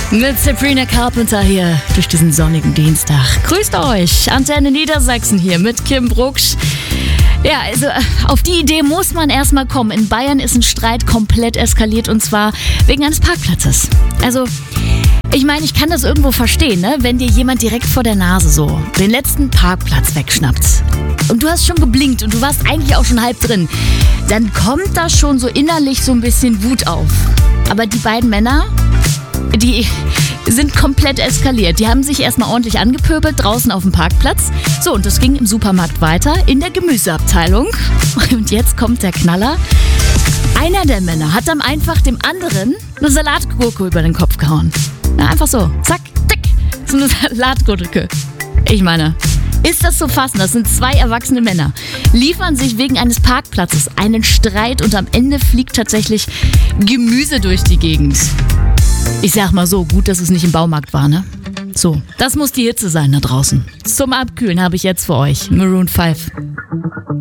Mit Sabrina Carpenter hier durch diesen sonnigen Dienstag. Grüßt euch, Antenne Niedersachsen hier mit Kim Brucksch. Ja, also auf die Idee muss man erstmal kommen. In Bayern ist ein Streit komplett eskaliert und zwar wegen eines Parkplatzes. Also, ich meine, ich kann das irgendwo verstehen, ne? Wenn dir jemand direkt vor der Nase so den letzten Parkplatz wegschnappt und du hast schon geblinkt und du warst eigentlich auch schon halb drin, dann kommt da schon so innerlich so ein bisschen Wut auf. Aber die beiden Männer, die sind komplett eskaliert. Die haben sich erstmal ordentlich angepöbelt draußen auf dem Parkplatz. So, und das ging im Supermarkt weiter in der Gemüseabteilung. Und jetzt kommt der Knaller. Einer der Männer hat dann einfach dem anderen eine Salatgurke über den Kopf gehauen. Na, einfach so. Zack, tick. So eine Salatgurke. Ich meine, ist das zu fassen? Das sind zwei erwachsene Männer. Liefern sich wegen eines Parkplatzes einen Streit und am Ende fliegt tatsächlich Gemüse durch die Gegend. Ich sag mal so, gut, dass es nicht im Baumarkt war, ne? So, das muss die Hitze sein da draußen. Zum Abkühlen habe ich jetzt für euch Maroon 5.